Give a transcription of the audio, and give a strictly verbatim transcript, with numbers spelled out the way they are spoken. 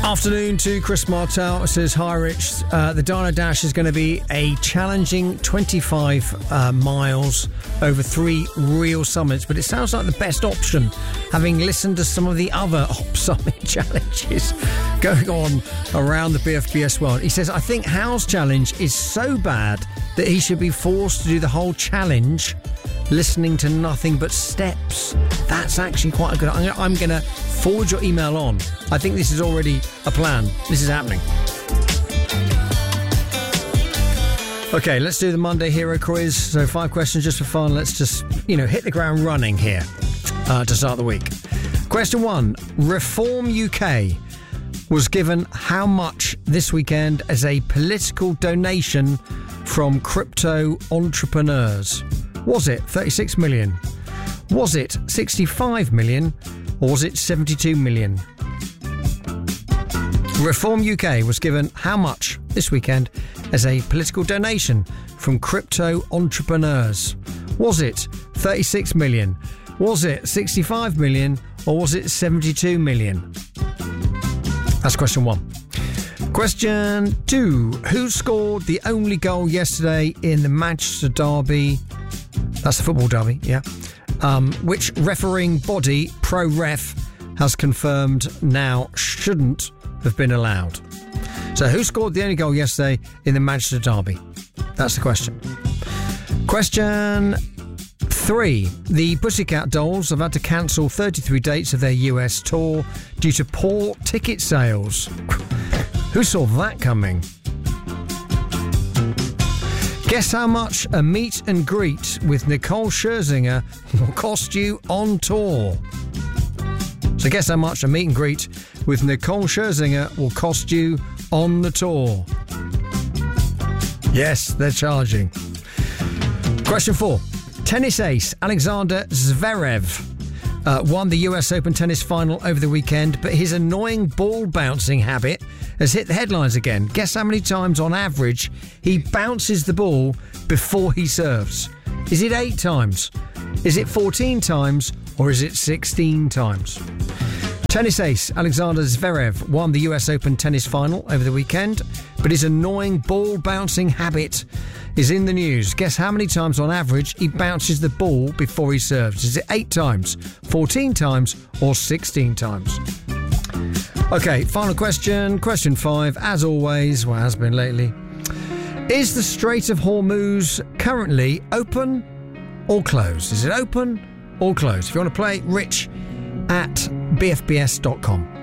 Afternoon to Chris Martel. It says, hi Rich, uh, the Dino Dash is going to be a challenging twenty-five uh, miles over three real summits, but it sounds like the best option, having listened to some of the other Op Summit challenges going on around the B F B S world. He says, I think Hal's challenge is so bad that he should be forced to do the whole challenge listening to nothing but steps. That's actually quite a good... I'm going to forward your email on. I think this is already a plan. This is happening. Okay, let's do the Monday Hero Quiz. So five questions just for fun. Let's just, you know, hit the ground running here uh, to start the week. Question one. Reform U K was given how much this weekend as a political donation from crypto entrepreneurs? Was it thirty-six million? Was it sixty-five million? Or was it seventy-two million? Reform U K was given how much this weekend as a political donation from crypto entrepreneurs? Was it thirty-six million? Was it sixty-five million? Or was it seventy-two million? That's question one. Question two. Who scored the only goal yesterday in the Manchester derby? That's the football derby, yeah. Um, which refereeing body, ProRef, has confirmed now shouldn't have been allowed. So who scored the only goal yesterday in the Manchester derby? That's the question. Question three. The Pussycat Dolls have had to cancel thirty-three dates of their U S tour due to poor ticket sales. Who saw that coming? Guess how much a meet and greet with Nicole Scherzinger will cost you on tour. So guess how much a meet and greet with Nicole Scherzinger will cost you on the tour. Yes, they're charging. Question four. Tennis ace Alexander Zverev Uh, won the U S Open tennis final over the weekend, but his annoying ball bouncing habit has hit the headlines again. Guess how many times on average he bounces the ball before he serves? Is it eight times? Is it fourteen times? Or is it sixteen times? Tennis ace Alexander Zverev won the U S Open tennis final over the weekend, but his annoying ball bouncing habit is in the news. Guess how many times on average he bounces the ball before he serves? Is it eight times, fourteen times, or sixteen times? Okay, final question. Question five, as always, well, has been lately. Is the Strait of Hormuz currently open or closed? Is it open or closed? If you want to play, Rich at b f b s dot com.